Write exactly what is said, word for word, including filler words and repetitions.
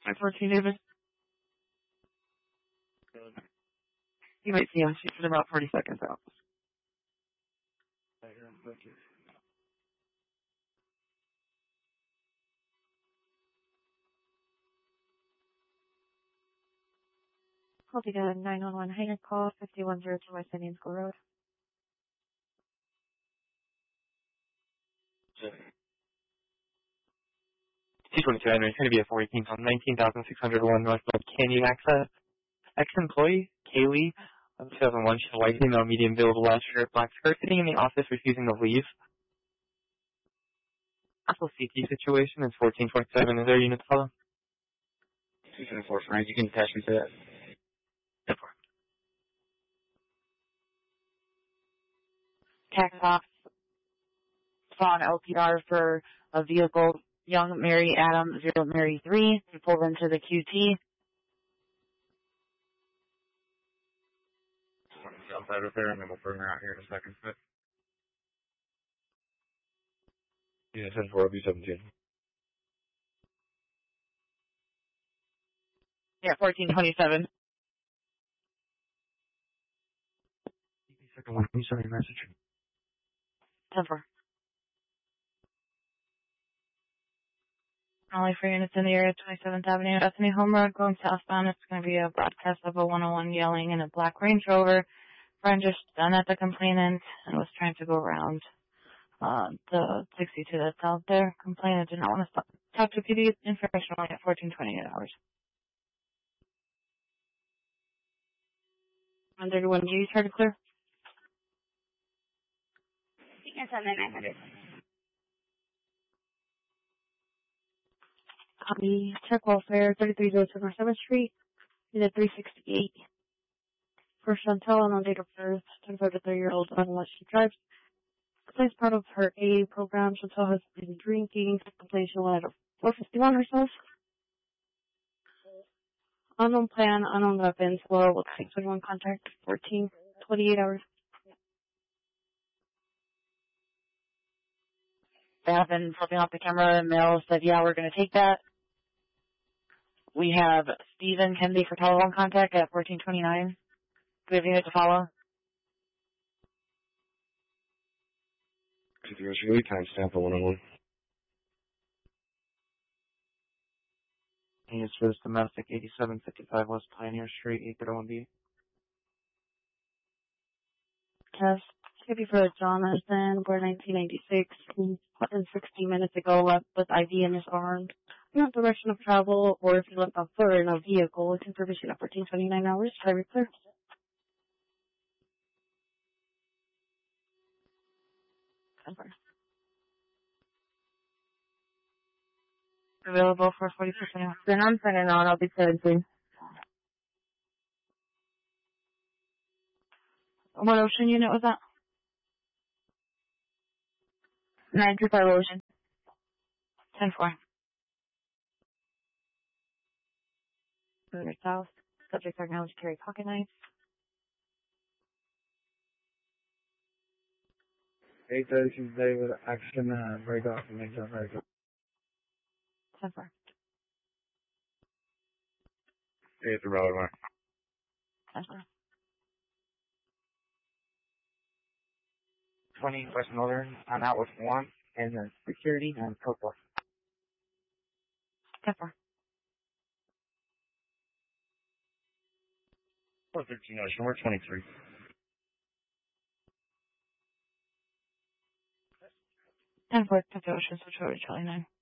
five fourteen, David. You might see him. She's in about forty seconds out. I'll take a nine one one Hanger call, fifty-one oh two West Indian School Road. T twenty-two Henry, it's going to be a four eighteen on nineteen thousand six hundred one North Road. Can you access ex-employee, Kaylee, of two thousand one, she's a white female, medium build, last shirt, black skirt, sitting in the office refusing to leave. Also C T situation is fourteen twenty-seven. Is there a unit to follow? two seven four, Frank. You can attach me to that. ten four. Tax off. Saw an L P R for a vehicle, Young Mary Adam, zero Mary three. We pulled into the Q T. Outside of there, and then we'll bring her out here in a second. But yeah, ten four, B seventeen. Yeah, fourteen twenty-seven. Second one, can you send me a message? ten four. Only for units in the area, twenty-seventh Avenue, Bethany Home Road, going southbound. It's going to be a broadcast of a one oh one yelling in a black Range Rover. Friend just done at the complainant and was trying to go around uh, the sixty-two that's out there. Complainant did not want to stop. Talk to P D information only at fourteen twenty-eight hours. one thirty-one G, try to clear. You can send them nine hundred. Copy. Check welfare, thirty-three oh two North seventh Street. Unit three sixty-eight. For Chantel, and on date of birth, twenty-five to thirty-year-old, unless she drives. As part of her A A program, Chantel has been drinking. Complaint she wanted at four fifty-one herself. Unknown plan, unknown weapons. Well, with six one contact, fourteen twenty-eight hours. They have been flipping off the camera, and Mel said, yeah, we're going to take that. We have Stephen Kennedy for telephone contact at fourteen twenty-nine. Do we have a unit to follow? Configuration lead time stamp for one oh one. Units for this domestic, eighty-seven fifty-five West Pioneer Street, eight oh one B. Test. Maybe for Jonathan, born nineteen ninety-six, within sixty minutes ago, left with I V in his arm. You have direction of travel, or if you left on foot in a vehicle, it's information at fourteen twenty-nine hours. Try to clear. Available for forty percent. Then I'm signing on. I'll be seventeen. What ocean unit was that? nine two five Ocean. ten four. Moving south. Subject are now to carry pocket knives. eight thirty Tuesday with action, uh, break off and make that break off. ten four. Hey, it's a brother, Mark. ten four. twenty West Northern, I'm out with one, and then security and purple. ten four. four thirteen Ocean, we're twenty-three. ten four, ten four, Ocean, switch over to Charlie nine.